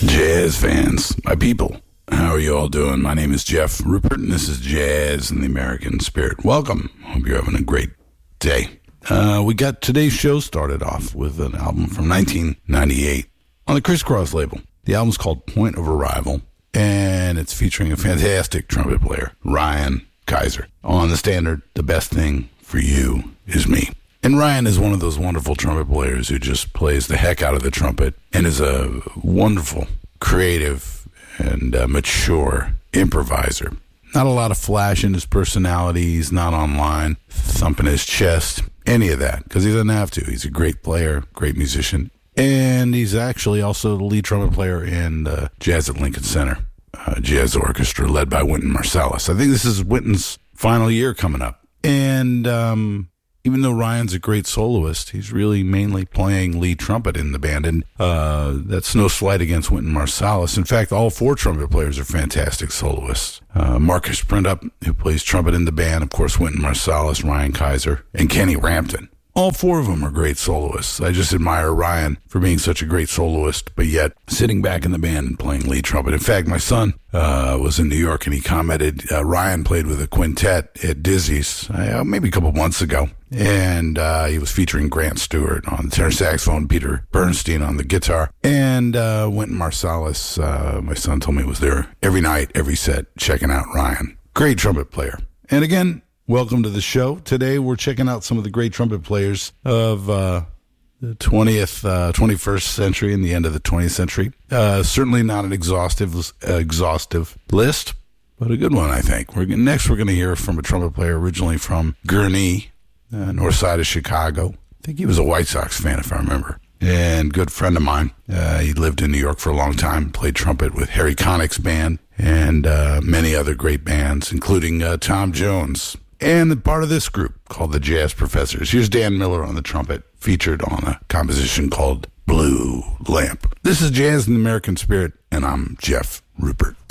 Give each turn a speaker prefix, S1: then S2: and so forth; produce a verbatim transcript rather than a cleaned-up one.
S1: Jazz fans, my people, how are you all doing? My name is Jeff Rupert, and this is Jazz in the American Spirit. Welcome. Hope you're having a great day. Uh, we got today's show started off with an album from nineteen ninety-eight on the Criss Cross label. The album's called Point of Arrival, and it's featuring a fantastic trumpet player, Ryan Kisor. On the standard, The Best Thing for You Is Me. And Ryan is one of those wonderful trumpet players who just plays the heck out of the trumpet and is a wonderful, creative, and uh, mature improviser. Not a lot of flash in his personality. He's not online, thumping his chest, any of that, because he doesn't have to. He's a great player, great musician, and he's actually also the lead trumpet player in uh, Jazz at Lincoln Center, uh, jazz orchestra led by Wynton Marsalis. I think this is Wynton's final year coming up. And um, even though Ryan's a great soloist, he's really mainly playing lead trumpet in the band, and uh, that's no slight against Wynton Marsalis. In fact, all four trumpet players are fantastic soloists. Uh, Marcus Printup, who plays trumpet in the band, of course, Wynton Marsalis, Ryan Kisor, and Kenny Rampton. All four of them are great soloists. I just admire Ryan for being such a great soloist, but yet sitting back in the band and playing lead trumpet. In fact, my son uh, was in New York, and he commented uh, Ryan played with a quintet at Dizzy's uh, maybe a couple months ago, and uh, he was featuring Grant Stewart on the tenor saxophone, Peter Bernstein on the guitar, and uh, Wynton Marsalis, uh, my son told me, was there every night, every set, checking out Ryan. Great trumpet player. And again, welcome to the show. Today we're checking out some of the great trumpet players of uh, the twentieth, uh, twenty-first century and the end of the twentieth century. Uh, certainly not an exhaustive uh, exhaustive list, but a good one, I think. We're, next we're going to hear from a trumpet player originally from Gurnee, uh, north side of Chicago. I think he was a White Sox fan, if I remember. And good friend of mine. Uh, he lived in New York for a long time, played trumpet with Harry Connick's band and uh, many other great bands, including uh, Tom Jones. And part of this group called the Jazz Professors. Here's Dan Miller on the trumpet, featured on a composition called Blue Lamp. This is Jazz in the American Spirit, and I'm Jeff Rupert.